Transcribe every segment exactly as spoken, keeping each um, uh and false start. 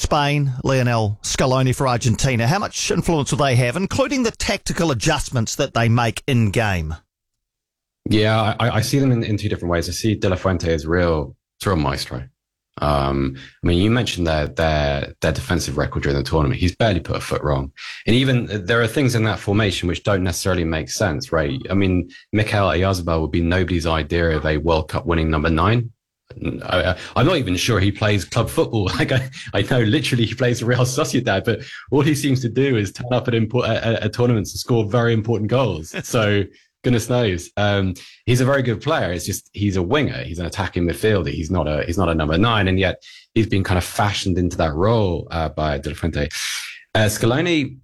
Spain, Lionel Scaloni for Argentina. How much influence will they have, including the tactical adjustments that they make in-game? Yeah, I, I see them in, in two different ways. I see De La Fuente as real, it's a real maestro. Um, I mean, you mentioned their, their, their defensive record during the tournament. He's barely put a foot wrong. And even there are things in that formation which don't necessarily make sense, right? I mean, Mikel Oyarzabal would be nobody's idea of a World Cup winning number nine. I, I'm not even sure he plays club football. Like I, I know literally he plays Real Sociedad, but all he seems to do is turn up at, import, at, at tournaments and score very important goals. So goodness knows. Um, he's a very good player. It's just, he's a winger. He's an attacking midfielder. He's not a, he's not a number nine. And yet he's been kind of fashioned into that role, uh, by De La Fuente. Uh, Scaloni,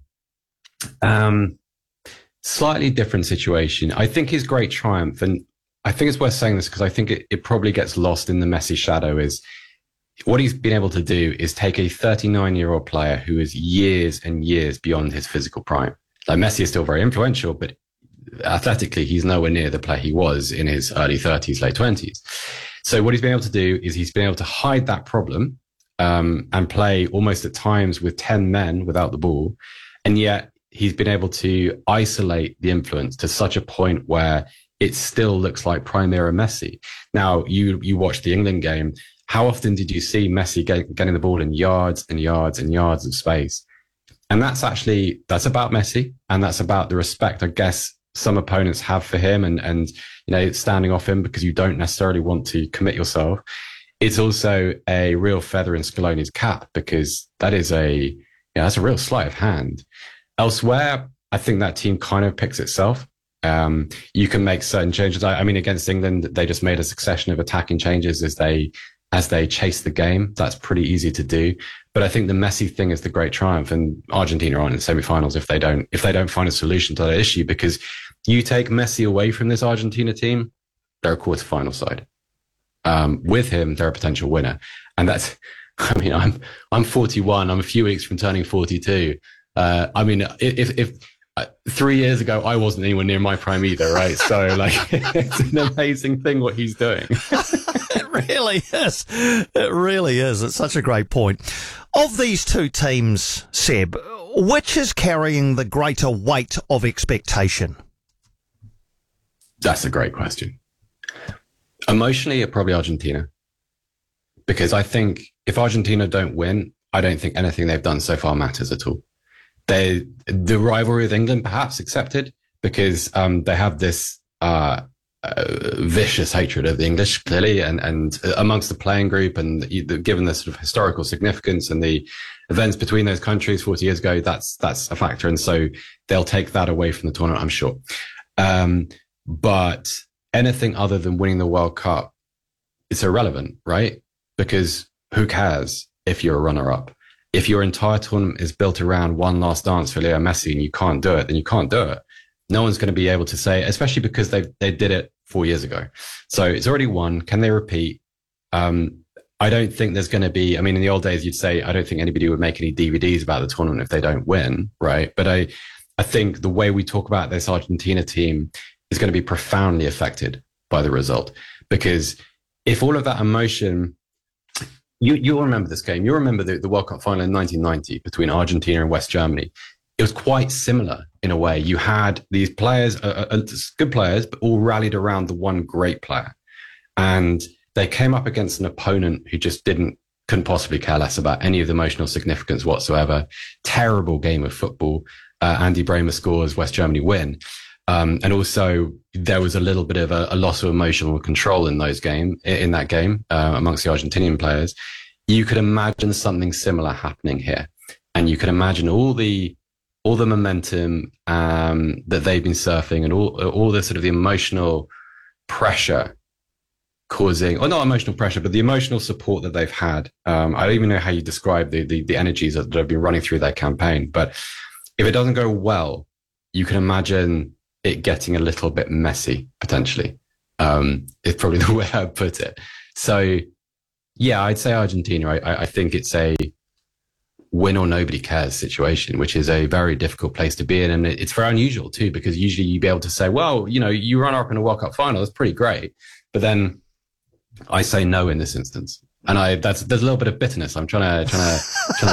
um, slightly different situation. I think his great triumph, and I think it's worth saying this because I think it, it probably gets lost in the Messi shadow, is what he's been able to do is take a thirty-nine year old player who is years and years beyond his physical prime. Like Messi is still very influential, but athletically, he's nowhere near the player he was in his early thirties, late twenties. So what he's been able to do is he's been able to hide that problem, um, and play almost at times with ten men without the ball. And yet he's been able to isolate the influence to such a point where it still looks like Primera Messi. Now, you, you watched the England game. How often did you see Messi get, getting the ball in yards and yards and yards of space? And that's actually, that's about Messi. And that's about the respect, I guess, some opponents have for him and, and, you know, standing off him because you don't necessarily want to commit yourself. It's also a real feather in Scaloni's cap because that is a, yeah, that's a real sleight of hand. Elsewhere, I think that team kind of picks itself. Um, you can make certain changes. I, I mean, against England, they just made a succession of attacking changes as they, as they chase the game. That's pretty easy to do. But I think the Messi thing is the great triumph, and Argentina are on in semi-finals if they don't, if they don't find a solution to that issue, because you take Messi away from this Argentina team, they're a quarter-final side. Um, with him, they're a potential winner. And that's, I mean, I'm, I'm forty-one. I'm a few weeks from turning forty-two. Uh, I mean, if, if, Uh, three years ago, I wasn't anywhere near my prime either, right? So, like, it's an amazing thing what he's doing. It really is. It really is. It's such a great point. Of these two teams, Seb, which is carrying the greater weight of expectation? That's a great question. Emotionally, probably Argentina. Because I think if Argentina don't win, I don't think anything they've done so far matters at all. They, the rivalry with England perhaps accepted because, um, they have this, uh, uh, vicious hatred of the English clearly and, and amongst the playing group and given the sort of historical significance and the events between those countries forty years ago, that's, that's a factor. And so they'll take that away from the tournament, I'm sure. Um, but anything other than winning the World Cup, it's irrelevant, right? Because who cares if you're a runner up? If your entire tournament is built around one last dance for Leo Messi and you can't do it, then you can't do it. No one's going to be able to say, especially because they they did it four years ago. So it's already won. Can they repeat? Um, I don't think there's going to be, I mean, in the old days, you'd say, I don't think anybody would make any D V Ds about the tournament if they don't win, right? But I, I think the way we talk about this Argentina team is going to be profoundly affected by the result. Because if all of that emotion, You, you'll remember this game. You'll remember the, the World Cup final in nineteen ninety between Argentina and West Germany. It was quite similar in a way. You had these players, uh, uh, good players, but all rallied around the one great player. And they came up against an opponent who just didn't, couldn't possibly care less about any of the emotional significance whatsoever. Terrible game of football. Uh, Andy Bremer scores, West Germany win. Um, and also there was a little bit of a, a loss of emotional control in those game, in that game, uh, amongst the Argentinian players. You could imagine something similar happening here. And you can imagine all the, all the momentum, um, that they've been surfing and all, all the sort of the emotional pressure causing, or not emotional pressure, but the emotional support that they've had. Um, I don't even know how you describe the, the, the energies that have been running through their campaign. But if it doesn't go well, you can imagine it getting a little bit messy, potentially, um, is probably the way I'd put it. So, yeah, I'd say Argentina. I, I think it's a win or nobody cares situation, which is a very difficult place to be in. And it's very unusual, too, because usually you'd be able to say, well, you know, you run up in a World Cup final, that's pretty great. But then I say no in this instance. And I, that's, there's a little bit of bitterness. I'm trying to, trying to, trying to